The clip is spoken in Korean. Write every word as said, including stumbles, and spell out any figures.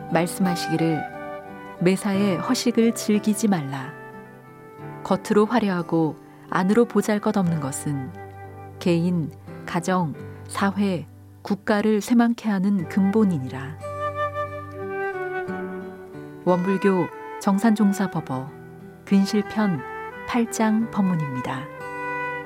말씀하시기를 매사에 허식을 즐기지 말라. 겉으로 화려하고 안으로 보잘것없는 것은 개인, 가정, 사회, 국가를 쇠망케 하는 근본이니라. 원불교 정산종사법어 근실편 팔 장 법문입니다.